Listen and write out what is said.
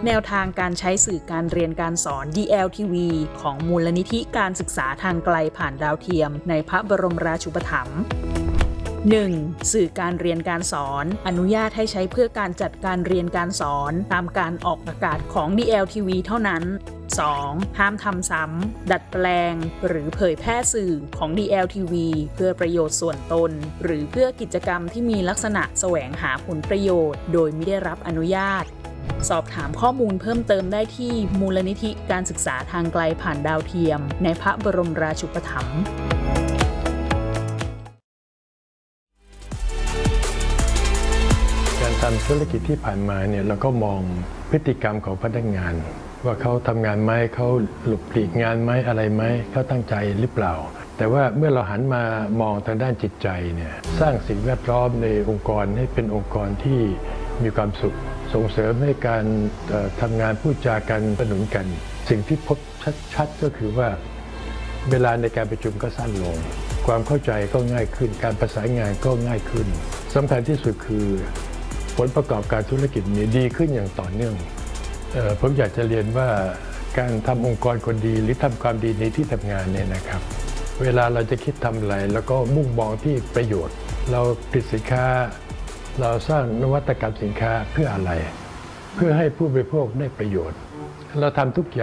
แนวทางการใช้สื่อการเรียนการสอน DLTV ของมูลนิธิการศึกษาทางไกลผ่านดาวเทียมในพระบรมราชูปถัมภ์ 1. สื่อการเรียนการสอนอนุญาตให้ใช้เพื่อการจัดการเรียนการสอนตามการออกอากาศของ DLTV เท่านั้น 2. ห้ามทำซ้ำดัดแปลงหรือเผยแพร่สื่อของ DLTV เพื่อประโยชน์ส่วนตนหรือเพื่อกิจกรรมที่มีลักษณะแสวงหาผลประโยชน์โดยไม่ได้รับอนุญาตสอบถามข้อมูลเพิ่มเติมได้ที่มูลนิธิการศึกษาทางไกลผ่านดาวเทียมในพระบรมราชูปถัมภ์การทำธุรกิจที่ผ่านมาเนี่ยเราก็มองพฤติกรรมของพนักงานว่าเขาทำงานไหมเขาหลบหลีกงานไหมอะไรไหมเขาตั้งใจหรือเปล่าแต่ว่าเมื่อเราหันมามองทางด้านจิตใจเนี่ยสร้างสิ่งแวดล้อมในองค์กรให้เป็นองค์กรที่มีความสุขส่งเสริมให้การทำงานพูดจากันสนุนกันสิ่งที่พบชัดๆก็คือว่าเวลาในการประชุมก็สั้นลงความเข้าใจก็ง่ายขึ้นการประสานงานก็ง่ายขึ้นสำคัญที่สุดคือผลประกอบการธุรกิจนี้ดีขึ้นอย่างต่อเนื่องผมอยากจะเรียนว่าการทำองค์กรคนดีหรือทำความดีในที่ทำงานเนี่ยนะครับเวลาเราจะคิดทำอะไรแล้วก็มุ่งมองที่ประโยชน์เราผลิตสินค้าเราสร้างนวัตกรรมสินค้าเพื่ออะไรเพื่อให้ผู้บริโภคได้ประโยชน์เราทำทุกอย่าง